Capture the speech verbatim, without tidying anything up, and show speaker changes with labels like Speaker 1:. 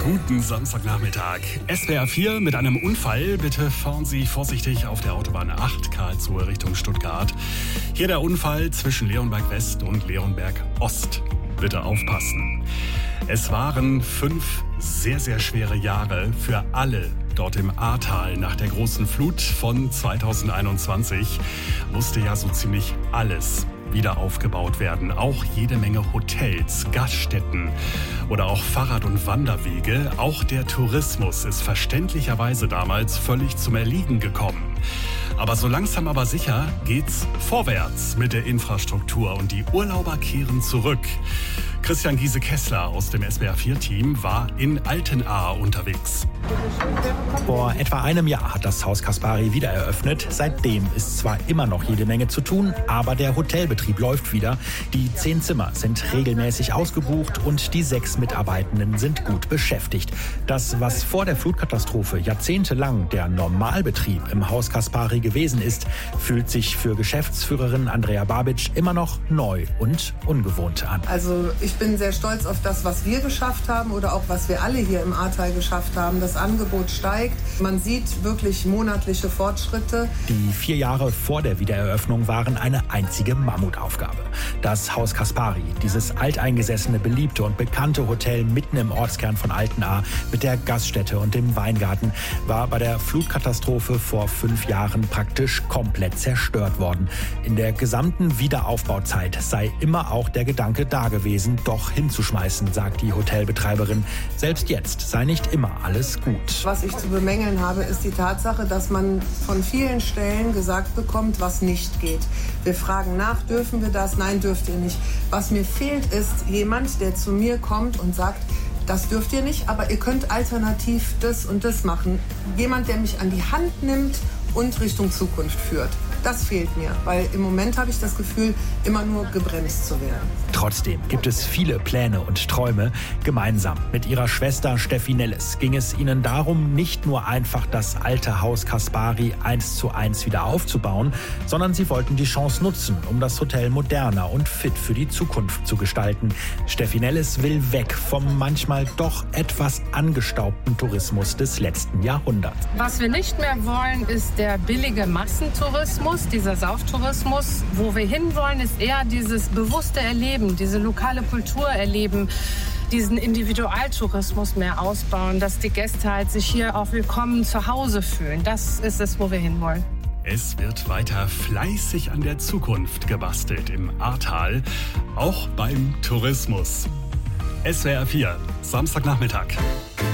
Speaker 1: Guten Samstagnachmittag. S W R vier mit einem Unfall. Bitte fahren Sie vorsichtig auf der Autobahn acht Karlsruhe Richtung Stuttgart. Hier der Unfall zwischen Leonberg West und Leonberg Ost. Bitte aufpassen. Es waren fünf sehr, sehr schwere Jahre für alle dort im Ahrtal. Nach der großen Flut von zweitausendeinundzwanzig musste ja so ziemlich alles wieder aufgebaut werden. Auch jede Menge Hotels, Gaststätten oder auch Fahrrad- und Wanderwege. Auch der Tourismus ist verständlicherweise damals völlig zum Erliegen gekommen. Aber so langsam aber sicher geht's vorwärts mit der Infrastruktur und die Urlauber kehren zurück. Christian Giese-Kessler aus dem S W R vier Team war in Altenahr unterwegs.
Speaker 2: Vor etwa einem Jahr hat das Haus Kaspari wieder eröffnet. Seitdem ist zwar immer noch jede Menge zu tun, aber der Hotelbetrieb läuft wieder. Die zehn Zimmer sind regelmäßig ausgebucht und die sechs Mitarbeitenden sind gut beschäftigt. Das, was vor der Flutkatastrophe jahrzehntelang der Normalbetrieb im Haus Kaspari gewesen ist, fühlt sich für Geschäftsführerin Andrea Babic immer noch neu und ungewohnt an.
Speaker 3: Also ich bin sehr stolz auf das, was wir geschafft haben oder auch was wir alle hier im Ahrtal geschafft haben. Das Angebot steigt. Man sieht wirklich monatliche Fortschritte.
Speaker 2: Die vier Jahre vor der Wiedereröffnung waren eine einzige Mammutaufgabe. Das Haus Kaspari, dieses alteingesessene, beliebte und bekannte Hotel mitten im Ortskern von Altenahr mit der Gaststätte und dem Weingarten, war bei der Flutkatastrophe vor fünf Jahren praktisch komplett zerstört worden. In der gesamten Wiederaufbauzeit sei immer auch der Gedanke da gewesen, doch hinzuschmeißen, sagt die Hotelbetreiberin. Selbst jetzt sei nicht immer alles gut.
Speaker 3: Was ich zu bemängeln habe, ist die Tatsache, dass man von vielen Stellen gesagt bekommt, was nicht geht. Wir fragen nach, dürfen wir das? Nein, dürft ihr nicht. Was mir fehlt, ist jemand, der zu mir kommt und sagt, das dürft ihr nicht, aber ihr könnt alternativ das und das machen. Jemand, der mich an die Hand nimmt und Richtung Zukunft führt. Das fehlt mir, weil im Moment habe ich das Gefühl, immer nur gebremst zu werden.
Speaker 2: Trotzdem gibt es viele Pläne und Träume. Gemeinsam mit ihrer Schwester Steffi Nelles ging es ihnen darum, nicht nur einfach das alte Haus Kaspari eins zu eins wieder aufzubauen, sondern sie wollten die Chance nutzen, um das Hotel moderner und fit für die Zukunft zu gestalten. Steffi Nelles will weg vom manchmal doch etwas angestaubten Tourismus des letzten Jahrhunderts.
Speaker 4: Was wir nicht mehr wollen, ist der billige Massentourismus, dieser Sauftourismus. Wo wir hinwollen, ist eher dieses bewusste Erleben, diese lokale Kultur erleben, diesen Individualtourismus mehr ausbauen, dass die Gäste halt sich hier auch willkommen zu Hause fühlen. Das ist es, wo wir hinwollen.
Speaker 1: Es wird weiter fleißig an der Zukunft gebastelt im Ahrtal, auch beim Tourismus. S W R vier, Samstagnachmittag.